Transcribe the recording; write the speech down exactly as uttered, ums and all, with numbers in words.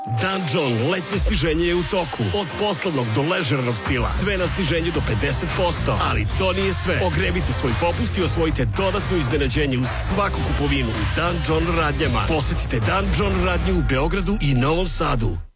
Dungeon, letnje stiženje je u toku. Od poslovnog do ležernog stila. Sve na sniženju do pedeset posto. Ali to nije sve. Ogrebite svoj popust i osvojite dodatno iznenađenje u svaku kupovinu u Dungeon radnjama. Posetite Dungeon radnje u Beogradu i Novom Sadu.